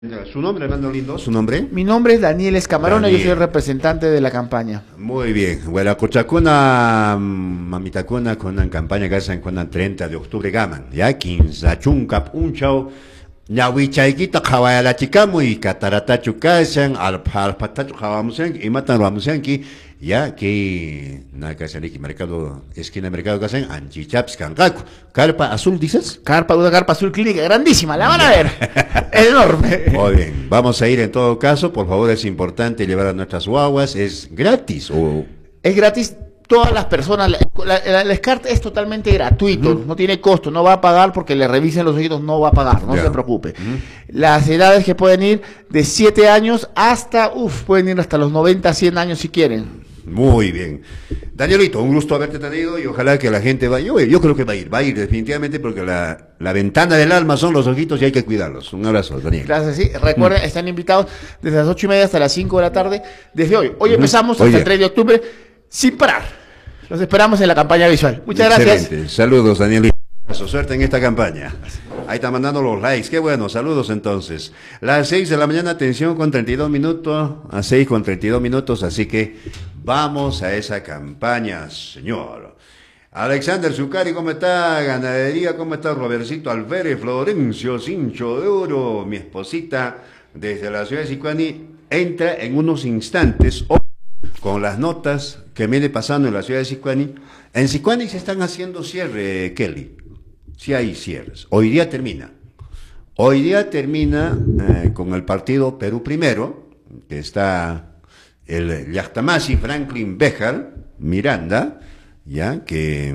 Su nombre, Hernando Lindo, su nombre. Mi nombre es Daniel Escamarona y yo soy el Daniel. representante de la campaña. Muy bien. Bueno, Cochacuna, Mamitacuna, con una campaña que hacen con el 30 de octubre gaman. Ya, 15, Chuncap, un chau. Ñawichaykita qhawayalachicamuy kataratachu kashan alpatachu qhawamusanki imatan ruwamusanki ya que nakashaniki mercado esquina mercado kasan anchichaps kankaku carpa azul dices. Una carpa azul clínica grandísima, la van a ver. Enorme. Muy bien, vamos a ir en todo caso, por favor, es importante llevar a nuestras guaguas, es gratis o Es gratis. Todas las personas, el SCART es totalmente gratuito, no tiene costo, no va a pagar porque le revisen los ojitos, no va a pagar, no ya. se preocupe. Las edades que pueden ir de 7 años hasta, pueden ir hasta los 90, 100 años si quieren. Muy bien. Danielito, un gusto haberte tenido y ojalá que la gente vaya. Yo creo que va a ir definitivamente porque la ventana del alma son los ojitos y hay que cuidarlos. Un abrazo, Daniel. Gracias, sí. Recuerden, están invitados desde las 8:30 hasta las 5 de la tarde, desde hoy. Hoy empezamos hasta el 3 de octubre sin parar. Los esperamos en la campaña visual. Muchas gracias. Excelente. Saludos, Danielito. Suerte en esta campaña. Ahí está mandando los likes. Qué bueno. Saludos entonces. Las 6 de la mañana, atención con 32 minutos. A 6 con 32 minutos. Así que vamos a esa campaña, señor. Alexander Zucari, ¿cómo está? Ganadería, ¿cómo está? Robercito Alférez, Florencio Cincho de Oro, mi esposita, desde la ciudad de Sicuani, entra en unos instantes con las notas que viene pasando en la ciudad de Sicuani. En Sicuani se están haciendo cierre, Kelly. Sí hay cierres. Hoy día termina. Hoy día termina con el partido Perú Primero, que está el Yachtamasi Franklin Béjar Miranda, ya que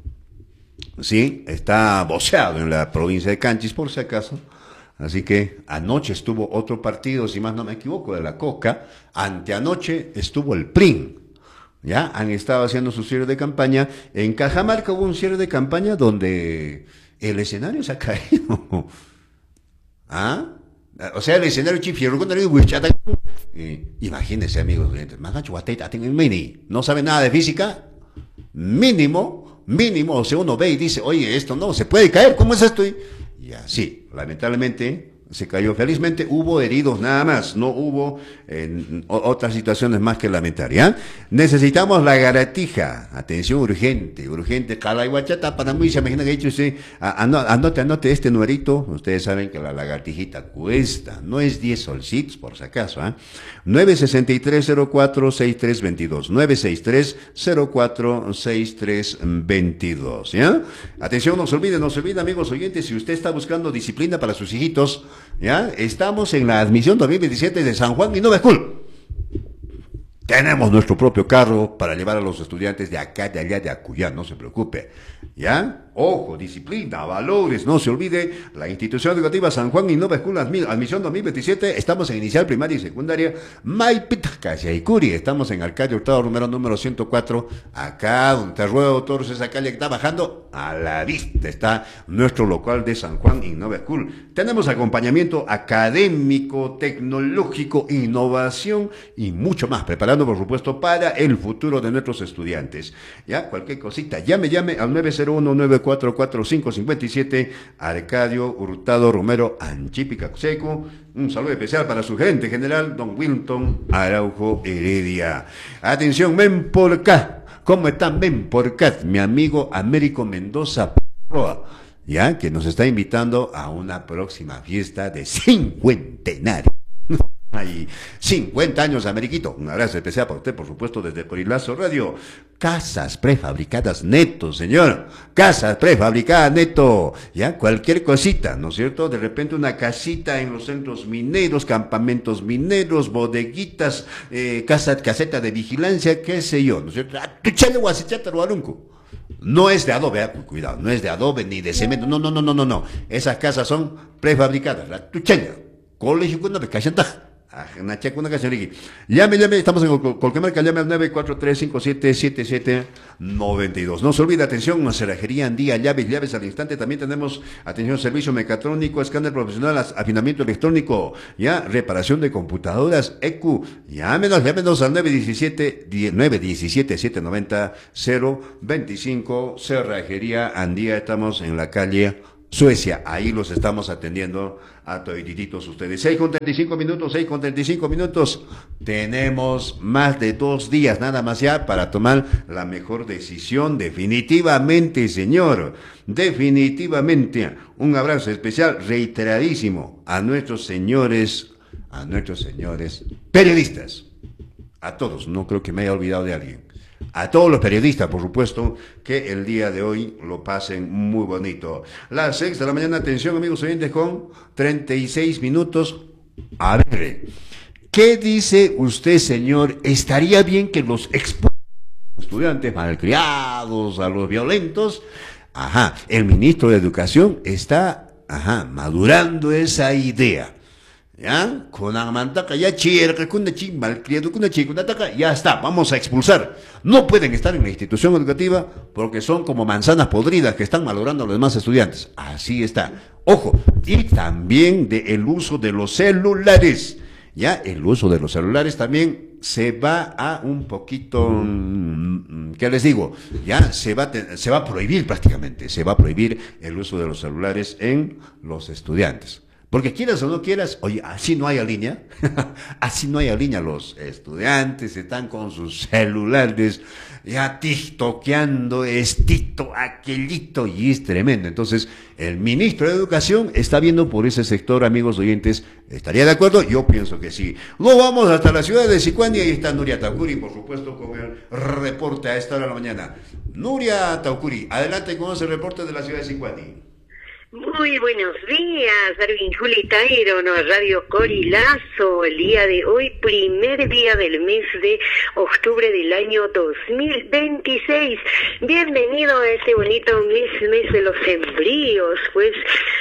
sí, está boceado en la provincia de Canchis, por si acaso. Así que anoche estuvo otro partido, si más no me equivoco, de la Coca. Anteanoche estuvo el PRIN. Ya han estado haciendo su cierre de campaña. En Cajamarca hubo un cierre de campaña donde el escenario se ha caído. ¿Ah? O sea, el escenario imagínense, amigos, no sabe nada de física, mínimo, o sea, uno ve y dice, oye, esto no, se puede caer, ¿cómo es esto? Y así, lamentablemente, se cayó. Felizmente hubo heridos nada más, no hubo otras situaciones más que lamentar, ¿ya? Necesitamos la lagartija, atención urgente, Calaihuachata, Panamuy, se imagina que ha dicho usted, anote este numerito, ustedes saben que la lagartijita cuesta, no es 10 solcitos por si acaso, ¿ah? 963-04-6322, 963-04-6322, ¿ya? Atención, no se olvide, amigos oyentes, si usted está buscando disciplina para sus hijitos, ¿ya? Estamos en la admisión 2027 de San Juan Innova School. Tenemos nuestro propio carro para llevar a los estudiantes de acá, de allá, de acullá, no se preocupe. ¿Ya? Ojo, disciplina, valores, no se olvide. La institución educativa San Juan Innova School, admisión 2027, estamos en inicial, primaria y secundaria. Maipita, Cachaicuri, estamos en Arcadio Hurtado, número 104. Acá, donde Ruedo Torres, esa calle que está bajando, a la vista está nuestro local de San Juan Innova School. Tenemos acompañamiento académico, tecnológico, innovación y mucho más, preparando por supuesto para el futuro de nuestros estudiantes. Ya, cualquier cosita, llame al 901-944-557, Arcadio Hurtado Romero, Anchipicaseco. Un saludo especial para su gerente general, don Wilton Araujo Heredia. Atención, ven por acá. ¿Cómo están? Ven por acá, mi amigo Américo Mendoza Proa, ya que nos está invitando a una próxima fiesta de cincuentenario. Hay 50 años, Ameriquito. Un abrazo especial para usted, por supuesto, desde Corilazo Radio. Casas prefabricadas neto, señor. Casas prefabricadas neto. Ya, cualquier cosita, ¿no es cierto? De repente una casita en los centros mineros, campamentos mineros, bodeguitas, caseta de vigilancia, qué sé yo, ¿no es cierto? No es de adobe, cuidado, no es de adobe ni de cemento, no. Esas casas son prefabricadas. La tuchella. Colegio con una cachanta. Llame, estamos en Colquemarca, llame al 943-5777-92. No se olvide, atención, cerrajería Andía, llaves al instante. También tenemos, atención, servicio mecatrónico, escáner profesional, afinamiento electrónico, ya, reparación de computadoras, EQ. Llámenos al 917-790-025, cerrajería Andía. Estamos en la calle Suecia. Ahí los estamos atendiendo a todititos ustedes. 6:35 minutos, 6:35 minutos. Tenemos más de 2 días nada más ya para tomar la mejor decisión. Definitivamente, señor. Definitivamente. Un abrazo especial, reiteradísimo, a nuestros señores periodistas. A todos, no creo que me haya olvidado de alguien. A todos los periodistas, por supuesto, que el día de hoy lo pasen muy bonito. Las 6 de la mañana, atención amigos oyentes, con 36 minutos. A ver, ¿qué dice usted, señor? ¿Estaría bien que los estudiantes malcriados, a los violentos? Ajá, el ministro de Educación está, madurando esa idea. ¿Ya? Con Amantaca, ya chierca, con una chimba, malcriado, con una chica, con ataca, ya está, vamos a expulsar. No pueden estar en la institución educativa porque son como manzanas podridas que están malogrando a los demás estudiantes. Así está. Ojo, y también el uso de los celulares. Ya, el uso de los celulares también se va a un poquito, ¿qué les digo? Ya se va a prohibir prácticamente, se va a prohibir el uso de los celulares en los estudiantes. Porque quieras o no quieras, oye, así no hay línea, así no hay línea, los estudiantes están con sus celulares, ya tiktokeando, estito, aquelito, y es tremendo. Entonces, el ministro de Educación está viendo por ese sector, amigos oyentes. ¿Estaría de acuerdo? Yo pienso que sí. Luego vamos hasta la ciudad de Sicuani, y ahí está Nuria Taucuri, por supuesto, con el reporte a esta hora de la mañana. Nuria Taucuri, adelante con ese reporte de la ciudad de Sicuani. Muy buenos días, Darwin Julita Irono, Radio Corilazo. El día de hoy, primer día del mes de octubre del año 2026. Bienvenido a este bonito mes de los sembríos, pues.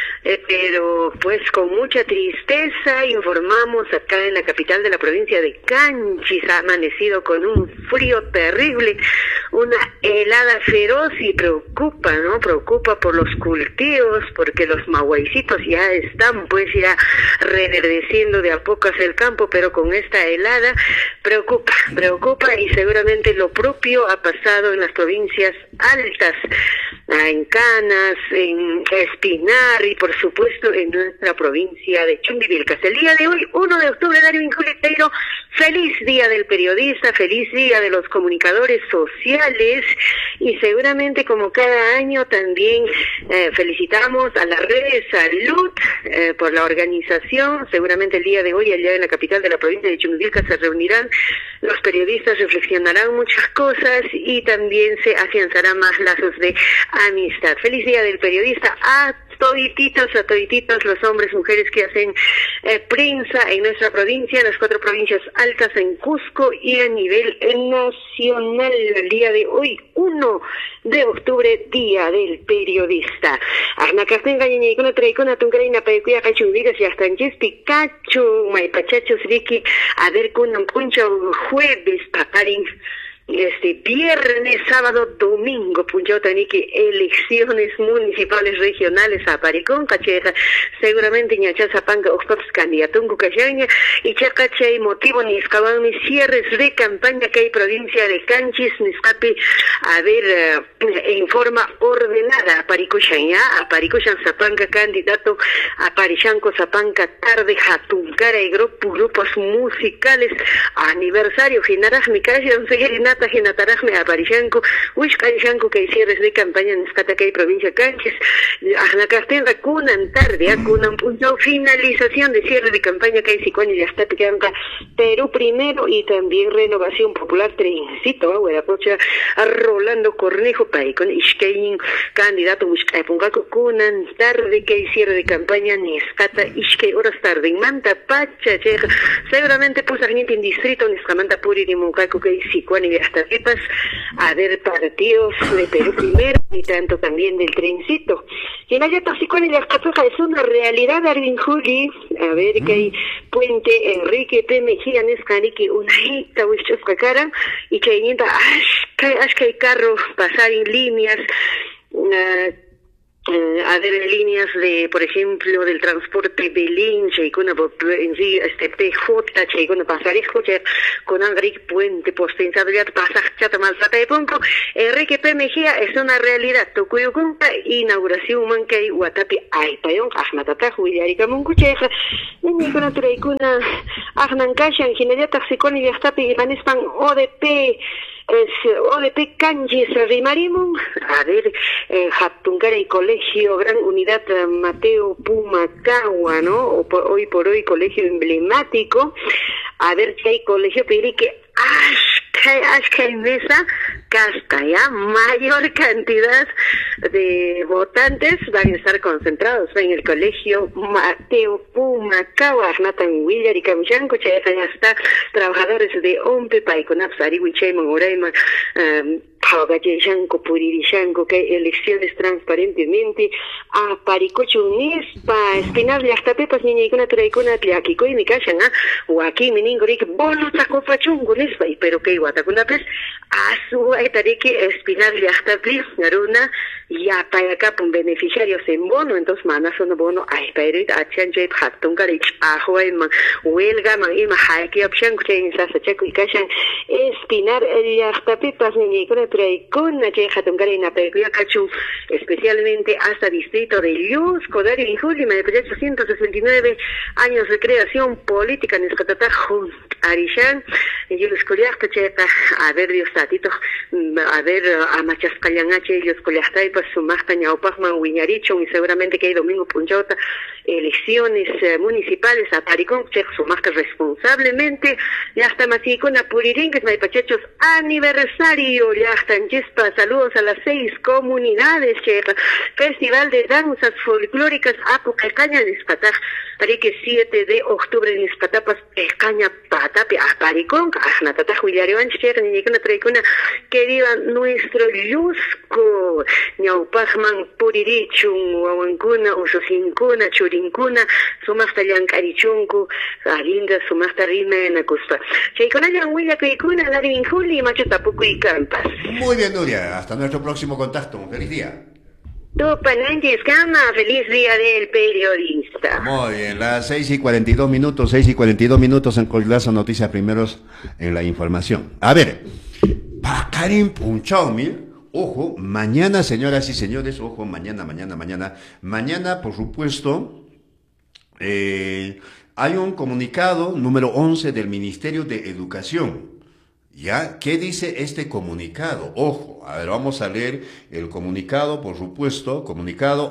Pero pues con mucha tristeza informamos acá en la capital de la provincia de Canchis, ha amanecido con un frío terrible, una helada feroz y preocupa, ¿no? Preocupa por los cultivos, porque los maguaycitos ya están pues ya reverdeciendo de a poco hacia el campo, pero con esta helada preocupa y seguramente lo propio ha pasado en las provincias altas, en Canas, en Espinar y por supuesto en nuestra provincia de Chumbivilcas. El día de hoy, 1 de octubre, Darwin Juliteiro, feliz día del periodista, feliz día de los comunicadores sociales y seguramente como cada año también felicitamos a la red de salud por la organización. Seguramente el día de hoy, allá en la capital de la provincia de Chumbivilcas, se reunirán los periodistas, reflexionarán muchas cosas y también se afianzarán más lazos de amistad. Feliz día del periodista a todititos los hombres, mujeres que hacen prensa en nuestra provincia, en las 4 provincias altas, en Cusco y a nivel nacional. El día de hoy, 1 de octubre, día del periodista. Arnacastenga ñañaykuna traykuna tunkarayna paykuya kachundigas y hasta en Pikachu, maipachachos riki, a ver kunan puncha jueves paparin. Viernes, sábado, domingo, punchautaniki, elecciones municipales regionales a Paricón, cacheja, seguramente ñachaza panga oxpaps candidatungu cachaña, y chacachay motivo ni escaban cierres de campaña que hay provincia de Canchis, Niscapi, a ver, en forma ordenada, a Paricoshan Zapanga candidato, a Parichanco Zapanga tarde, Jatunkara y grupos musicales, aniversario, Ginarajmi, Cacha, Seguerinata, Ginatarajme, a Parichanco, Huishcarishanco, que hay cierres de campaña en Escatacay, provincia Canchis, Ajnacastenga, Cunan tarde, Cunan punto, finalización de cierre de campaña que hay Sicuani y hasta Picanca, Perú primero y también Renovación Popular, trencito, Huerapocha, Rolando Cornejo, Paicon, Ishkein, candidato Huishcaipungaco, Cunan tarde que hay cierre de campaña en Escata, Ishkei, horas tarde, en Manta, Pacha, Cheja, seguramente pues en distrito, en Escamanta, Puri, de Moncaco, que hay Sicuani y hasta Tepas, a ver partidos de Perú primero y tanto también del trencito. Y en Ayato Sicuani y hasta es una realidad, Darwin Juli, a ver que hay Puente Enrique P. Mejía Nescaniki, una hita, Huichoscacara, y que hay carro pasar en líneas, a ver, líneas de, por ejemplo, del transporte Belén, Chaicona, en sí, PJ, Chaicona, Pasarisco, con Angric Puente, Postensabilidad, Pasaje, Maltrata de Punco, Enrique P. Mejía es una realidad, Tocuyucunta, inauguración, Mancay, Guatapi, Aypayón, Ajmatata, Jubiliarica, Muncucheja, Ninicona, Turaicuna, Ajnancasha, Ingeniería Taxicón y Yastapi, Manespan, ODP, ODP Canjis Rimarimum, a ver, Japtungara y Colegio, Gran Unidad Mateo Pumacagua, ¿no? Hoy por hoy colegio emblemático, a ver si hay colegio Pirique, Ashka y Mesa, Casca, ya, mayor cantidad de votantes van a estar concentrados en el colegio Mateo Pumacagua, Nathan William y Camillanco, ya está trabajadores de OMPE, Paiconapsari, Wichayman, Urayman, Pagayanco, Puririshanco, que hay elecciones transparentemente, a Paricocho Unispa, Espinal de Astapepas, Niñicuna, Traicuna, Tliaquico y Micachan, o aquí Miningoric, Bolo, Tacopachungo, Nispa, pero que Guatacunapes, a su Etarique, Espinal de Astaplis, Naruna, ya para acá, beneficiarios en bono, entonces manas son bono, ay, Pairit, Achanjay, Hatungarich, Ajoyman, Huelgaman, Ima, Haiki, Opshanco, Chain, Sasachaco y Cachan, Espinar, de Astapepas, Niñicuna, Traicuna, Chay, Hatungarina, Pecuya, Cachu, especialmente hasta Distrito de Luz, Codario y Julio, de 869 años de creación política en Escotatá, Arishan, yo los coleacta, a ver, Dios tatito, a ver, a Machas Callangache, ellos coleacta, y pues su más Tañaupajman, Huiñaricho, y seguramente que hay domingo Punchota, elecciones municipales a Paricón, su más responsablemente, ya está Masicona Purirín, que es Maipachechos, aniversario, ya está en Chispa, saludos a las 6 comunidades, Festival de Danzas Folclóricas, Apucacaña, Nispataj, Parique 7 de octubre, Nispatapas, Escaña, Patapi, a Paricón, a Natataj, Huillarión, Niñicuna, Traicuna, que viva nuestro Luzco, Ñaupajman, Puririchun, Huahuancuna, Usosincuna, Churincuna, Sumasta Llancarichuncu, Alinda, Sumasta Rime, Nacuspa. Chaicona, Huilla, Caicuna, Darin Juli, Macho Tapuco y Campas. Muy bien, Nuria, hasta nuestro próximo contacto. Feliz día. Tupananches Gama, feliz día del periodista. Muy bien, las 6:42, 6:42 en Colilazo, noticias primeros en la información. A ver, para Karim Punchaumi, ojo, mañana, señoras y señores, ojo, mañana, por supuesto, hay un comunicado número 11 del Ministerio de Educación. ¿Ya? ¿Qué dice este comunicado? Ojo, a ver, vamos a leer el comunicado, por supuesto, comunicado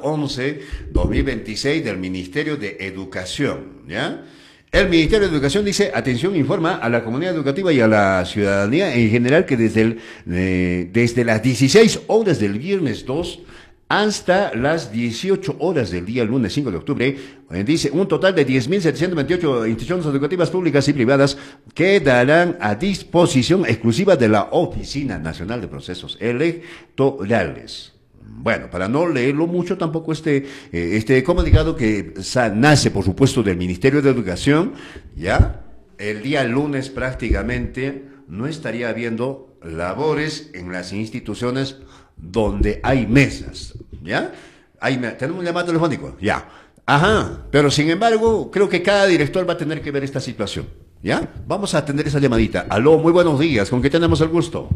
11/2026 del Ministerio de Educación, ¿ya? El Ministerio de Educación dice, atención, informa a la comunidad educativa y a la ciudadanía en general que desde las 16 horas del viernes 2 hasta las 18 horas del día lunes 5 de octubre, dice, un total de 10.728 instituciones educativas públicas y privadas quedarán a disposición exclusiva de la Oficina Nacional de Procesos Electorales. Bueno, para no leerlo mucho tampoco este comunicado que nace, por supuesto, del Ministerio de Educación, ya, el día lunes prácticamente no estaría habiendo labores en las instituciones donde hay mesas, ¿ya? ¿Tenemos un llamado telefónico? Ya. Ajá, pero sin embargo, creo que cada director va a tener que ver esta situación, ¿ya? Vamos a atender esa llamadita. Aló, muy buenos días, ¿con qué tenemos el gusto?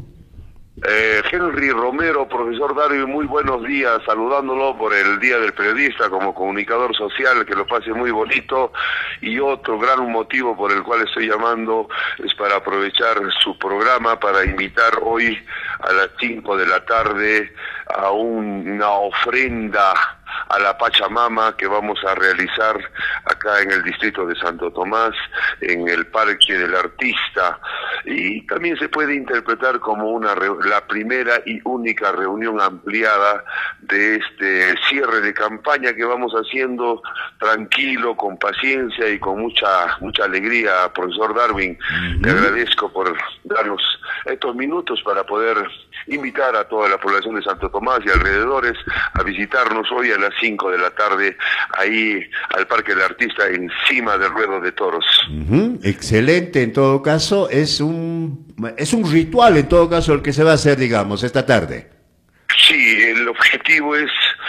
Henry Romero, profesor Dario, muy buenos días, saludándolo por el Día del Periodista como comunicador social, que lo pase muy bonito, y otro gran motivo por el cual estoy llamando es para aprovechar su programa para invitar hoy a las 5 de la tarde a una ofrenda a la Pachamama que vamos a realizar acá en el distrito de Santo Tomás, en el Parque del Artista, y también se puede interpretar como la primera y única reunión ampliada de este cierre de campaña que vamos haciendo tranquilo, con paciencia y con mucha alegría. Profesor Darwin, le agradezco por darnos estos minutos para poder invitar a toda la población de Santo Tomás y alrededores a visitarnos hoy a las 5 de la tarde ahí al Parque del Artista, encima del ruedo de toros. Excelente, en todo caso es un ritual en todo caso el que se va a hacer, digamos, esta tarde. Sí, el objetivo es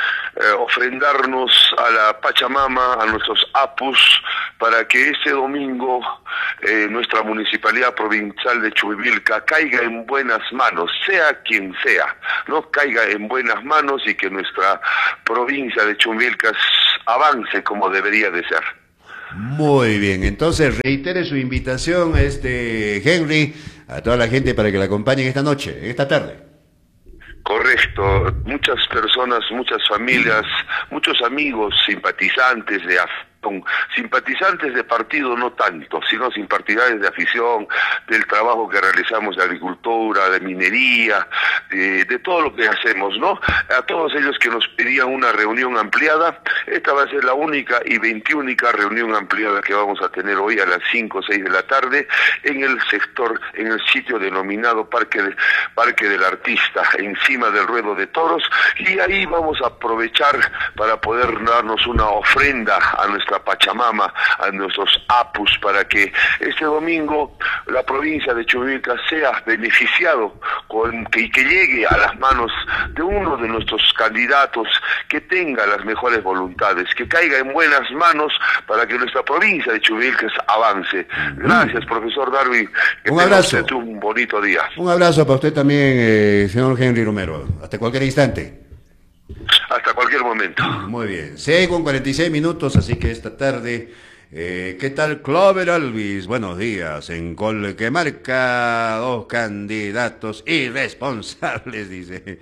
ofrendarnos a la Pachamama, a nuestros apus, para que este domingo nuestra Municipalidad Provincial de Chuquivilca caiga en buenas manos, sea quien sea, ¿no? Caiga en buenas manos y que nuestra provincia de Chuquivilca avance como debería de ser. Muy bien, entonces reitere su invitación, Henry, a toda la gente para que la acompañen esta noche, esta tarde. Correcto, muchas personas, muchas familias, muchos amigos, simpatizantes simpatizantes de partido no tanto, sino simpatizantes de afición, del trabajo que realizamos de agricultura, de minería, de todo lo que hacemos, ¿no? A todos ellos que nos pedían una reunión ampliada, esta va a ser la única y 21ª reunión ampliada que vamos a tener hoy a las 5 o 6 de la tarde en el sector, en el sitio denominado Parque del Artista, encima del ruedo de toros, y ahí vamos a aprovechar para poder darnos una ofrenda a nuestra Pachamama, a nuestros apus, para que este domingo la provincia de Chuquivilca sea beneficiado y que llegue a las manos de uno de nuestros candidatos que tenga las mejores voluntades, que caiga en buenas manos para que nuestra provincia de Chuquivilca avance. Gracias, profesor Darwin. Un abrazo. Un bonito día. Un abrazo para usted también, señor Henry Romero. Hasta cualquier instante. Hasta cualquier momento. Muy bien, 6:46, así que esta tarde, ¿qué tal Clover Alvis? Buenos días, en Gol que marca 2 candidatos irresponsables, dice.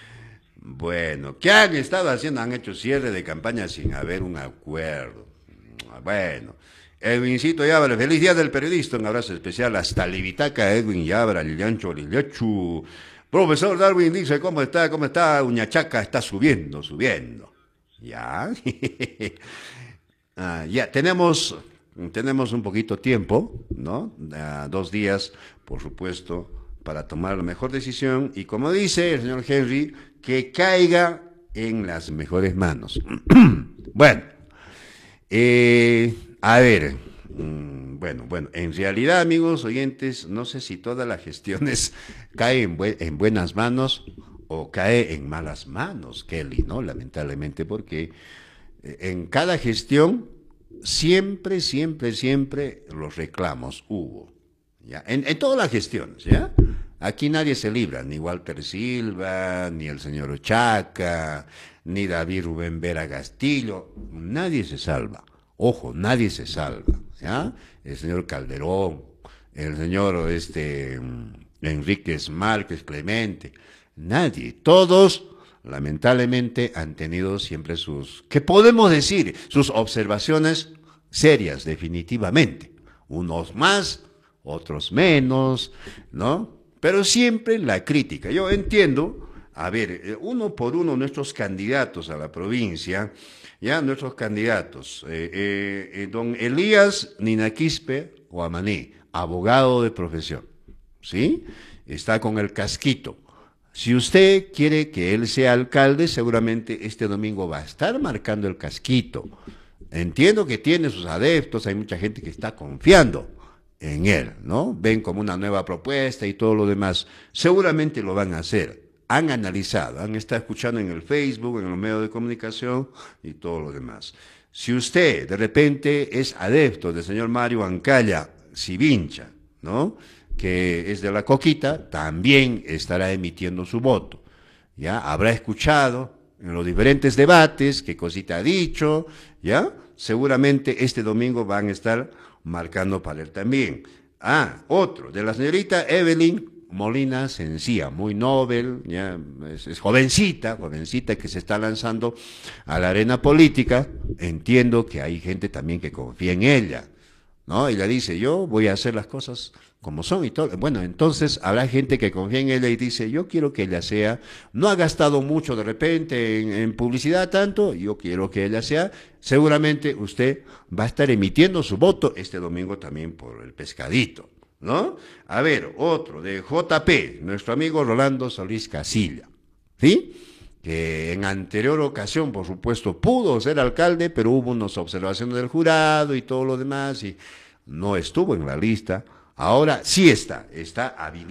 Bueno, ¿qué han estado haciendo? Han hecho cierre de campaña sin haber un acuerdo. Bueno, Edwincito Yabra, feliz día del periodista, un abrazo especial hasta Libitaca, Edwin Yabra, Lillancho, Lillechu. Profesor Darwin dice, ¿cómo está? ¿Cómo está? Uñachaca está subiendo. ¿Ya? Ya, tenemos un poquito tiempo, ¿no? 2 días, por supuesto, para tomar la mejor decisión. Y como dice el señor Henry, que caiga en las mejores manos. Bueno, a ver... Bueno, en realidad, amigos oyentes, no sé si todas las gestiones caen en buenas manos o cae en malas manos, Kelly, ¿no? Lamentablemente, porque en cada gestión siempre los reclamos hubo, ¿ya? En todas las gestiones, ¿ya? Aquí nadie se libra, ni Walter Silva, ni el señor Ochaca, ni David Rubén Vera Castillo, nadie se salva. Ojo, nadie se salva, ¿ya? El señor Calderón, el señor Enríquez Márquez Clemente, nadie, todos lamentablemente han tenido siempre ¿qué podemos decir? Sus observaciones serias, definitivamente. Unos más, otros menos, ¿no? Pero siempre la crítica. Yo entiendo, a ver, uno por uno nuestros candidatos a la provincia, ya nuestros candidatos, don Elías Ninaquispe Guamaní, abogado de profesión, ¿sí? Está con el casquito. Si usted quiere que él sea alcalde, seguramente este domingo va a estar marcando el casquito. Entiendo que tiene sus adeptos, hay mucha gente que está confiando en él, ¿no? Ven como una nueva propuesta y todo lo demás. Seguramente lo van a hacer. Han analizado, han estado escuchando en el Facebook, en los medios de comunicación y todo lo demás. Si usted de repente es adepto del señor Mario Ancaya Sivincha, ¿no? Que es de la Coquita, también estará emitiendo su voto. ¿Ya? Habrá escuchado en los diferentes debates qué cosita ha dicho, ¿ya? Seguramente este domingo van a estar marcando para él también. Otro, de la señorita Evelyn Molina Sencilla, muy noble, ya es jovencita que se está lanzando a la arena política. Entiendo que hay gente también que confía en ella, ¿no? Ella dice, yo voy a hacer las cosas como son y todo. Bueno, entonces habrá gente que confía en ella y dice, yo quiero que ella sea, no ha gastado mucho de repente en publicidad tanto, yo quiero que ella sea. Seguramente usted va a estar emitiendo su voto este domingo también por el pescadito, ¿no? A ver, otro de JP, nuestro amigo Rolando Solís Casilla, ¿sí? Que en anterior ocasión, por supuesto, pudo ser alcalde, pero hubo unas observaciones del jurado y todo lo demás, y no estuvo en la lista. Ahora sí está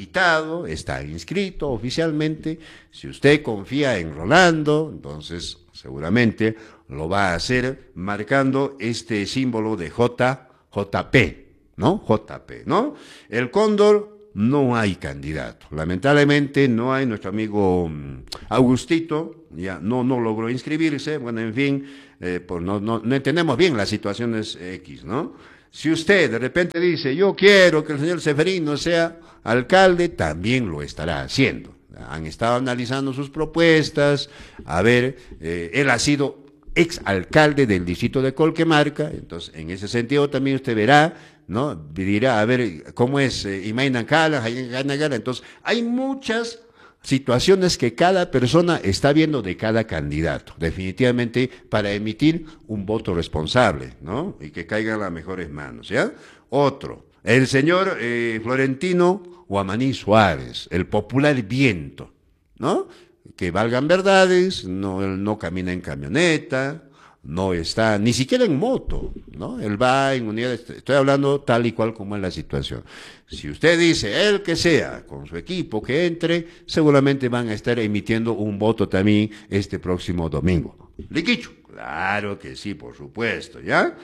habilitado, está inscrito oficialmente. Si usted confía en Rolando, entonces seguramente lo va a hacer marcando este símbolo de JP, ¿no? JP, ¿no? El cóndor, no hay candidato. Lamentablemente no hay. Nuestro amigo Augustito ya no logró inscribirse. Bueno, en fin, pues no entendemos bien las situaciones X, ¿no? Si usted de repente dice, yo quiero que el señor Seferino sea alcalde, también lo estará haciendo. Han estado analizando sus propuestas. A ver, él ha sido exalcalde del distrito de Colquemarca, entonces en ese sentido también usted verá, ¿no? Dirá, a ver, ¿cómo es Imaina Cala, entonces hay muchas situaciones que cada persona está viendo de cada candidato, definitivamente para emitir un voto responsable, ¿no? Y que caiga en las mejores manos, ¿ya? Otro, el señor Florentino Guamaní Suárez, el popular viento, ¿no? Que valgan verdades, no, él no camina en camioneta, no está ni siquiera en moto, ¿no? Él va en unidades, estoy hablando tal y cual como es la situación. Si usted dice, el que sea, con su equipo que entre, seguramente van a estar emitiendo un voto también este próximo domingo. Liquicho, claro que sí, por supuesto, ¿ya?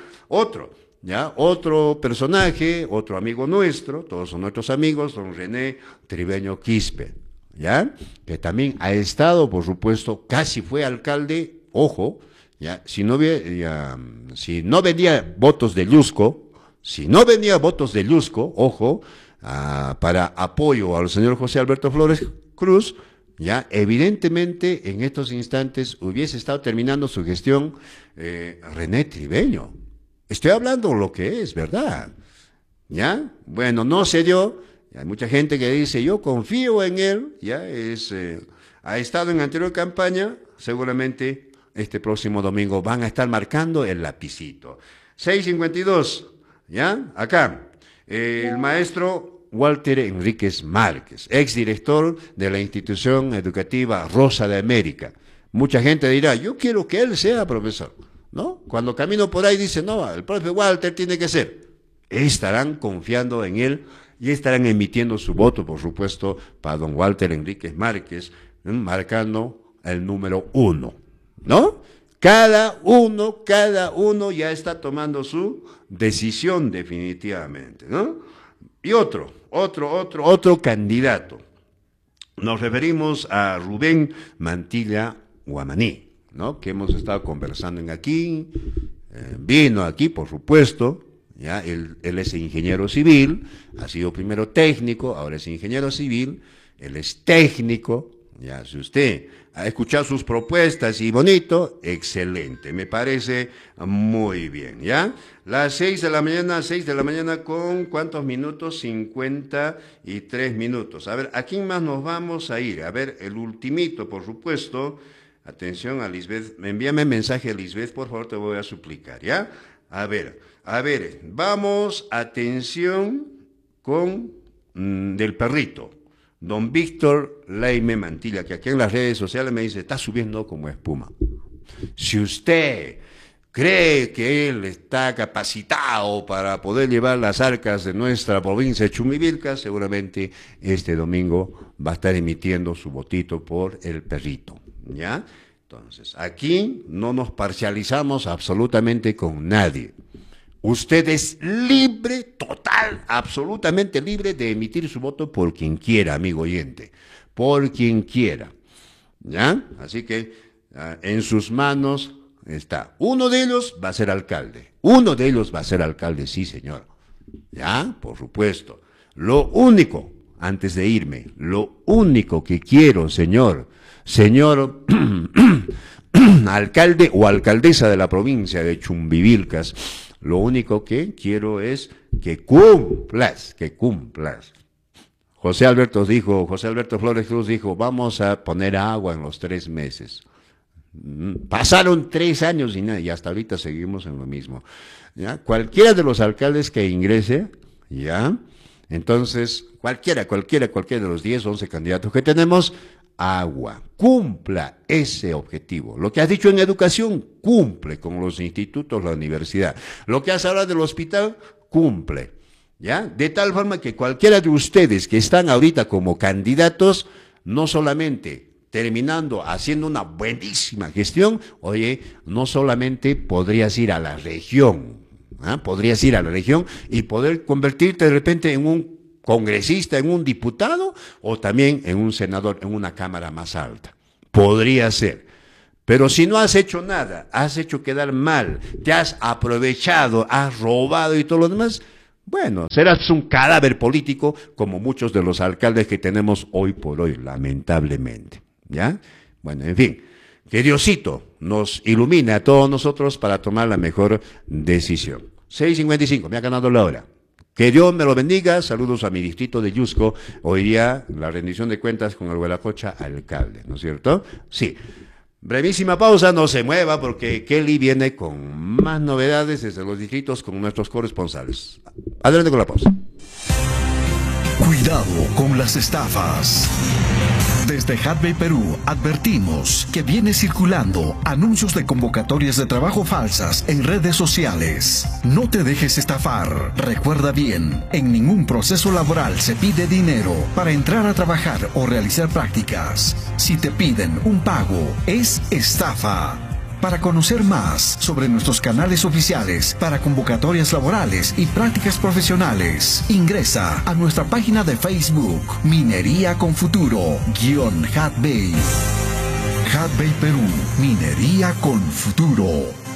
Otro personaje, otro amigo nuestro, todos son nuestros amigos, don René Tribeño Quispe, ¿ya? Que también ha estado, por supuesto, casi fue alcalde, ojo, ya, si no venía votos de Lusco, ojo, para apoyo al señor José Alberto Flores Cruz, ya, evidentemente en estos instantes hubiese estado terminando su gestión René Tribeño. Estoy hablando lo que es, ¿verdad? ¿Ya? Bueno, no se dio. Hay mucha gente que dice, yo confío en él, ya ha estado en anterior campaña, seguramente este próximo domingo van a estar marcando el lapicito. 6:52, ¿ya? Acá, el maestro Walter Enríquez Márquez, exdirector de la institución educativa Rosa de América. Mucha gente dirá, yo quiero que él sea profesor, ¿no? Cuando camino por ahí dice, no, el profe Walter tiene que ser. Estarán confiando en él y estarán emitiendo su voto, por supuesto, para don Walter Enríquez Márquez, marcando el número 1, ¿no? Cada uno ya está tomando su decisión definitivamente, ¿no? Y otro candidato. Nos referimos a Rubén Mantilla Guamaní, ¿no? Que hemos estado conversando aquí, vino aquí, por supuesto. Ya, él es ingeniero civil, ha sido primero técnico, ahora es ingeniero civil, él es técnico, ya, si usted ha escuchado sus propuestas y bonito, excelente, me parece muy bien, ¿ya? Las 6 de la mañana con ¿cuántos minutos? 53 minutos. A ver, ¿a quién más nos vamos a ir? A ver, el ultimito, por supuesto. Atención a Lisbeth, envíame mensaje a Lisbeth, por favor, te voy a suplicar, ¿ya? A ver, vamos, atención con del perrito, don Víctor Leime Mantilla, que aquí en las redes sociales me dice, está subiendo como espuma. Si usted cree que él está capacitado para poder llevar las arcas de nuestra provincia de Chumivilca, seguramente este domingo va a estar emitiendo su votito por el perrito, ¿ya? Entonces, aquí no nos parcializamos absolutamente con nadie. Usted es libre, total, absolutamente libre de emitir su voto por quien quiera, amigo oyente, por quien quiera, ¿ya? Así que en sus manos está. Uno de ellos va a ser alcalde, sí, señor, ¿ya? Por supuesto. Lo único, antes de irme, lo único que quiero, señor alcalde o alcaldesa de la provincia de Chumbivilcas, lo único que quiero es que cumplas. José Alberto Flores Cruz dijo, vamos a poner agua en los 3 meses. Pasaron 3 años y hasta ahorita seguimos en lo mismo, ¿ya? Cualquiera de los alcaldes que ingrese, ¿ya? Entonces, cualquiera de los 10, 11 candidatos que tenemos, agua, cumpla ese objetivo. Lo que has dicho en educación, cumple con los institutos, la universidad. Lo que has hablado del hospital, cumple, ¿ya? De tal forma que cualquiera de ustedes que están ahorita como candidatos, no solamente terminando haciendo una buenísima gestión, oye, no solamente podrías ir a la región, podrías ir a la región y poder convertirte de repente en un congresista, en un diputado o también en un senador, en una cámara más alta. Podría ser. Pero si no has hecho nada, has hecho quedar mal, te has aprovechado, has robado y todo lo demás, bueno, serás un cadáver político como muchos de los alcaldes que tenemos hoy por hoy, lamentablemente. ¿Ya? Bueno, en fin, que Diosito nos ilumine a todos nosotros para tomar la mejor decisión. 6:55, me ha ganado la hora. Que Dios me lo bendiga. Saludos a mi distrito de Yusco. Hoy día la rendición de cuentas con el Huelacocha alcalde, ¿no es cierto? Sí. Brevísima pausa, no se mueva porque Kelly viene con más novedades desde los distritos con nuestros corresponsales. Adelante con la pausa. Cuidado con las estafas. Desde Hatbay Perú advertimos que viene circulando anuncios de convocatorias de trabajo falsas en redes sociales. No te dejes estafar. Recuerda bien, en ningún proceso laboral se pide dinero para entrar a trabajar o realizar prácticas. Si te piden un pago, es estafa. Para conocer más sobre nuestros canales oficiales para convocatorias laborales y prácticas profesionales, ingresa a nuestra página de Facebook, Minería con Futuro, _Hatbay. Hatbay Perú, Minería con Futuro.